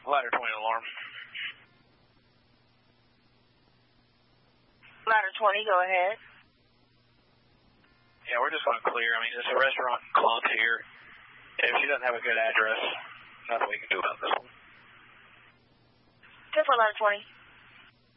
Ladder 20 alarm. Ladder 20, go ahead. Yeah, we're just going to clear. I mean, there's a restaurant close here. If she doesn't have a good address, nothing we can do about this one. 10-4, Ladder 20.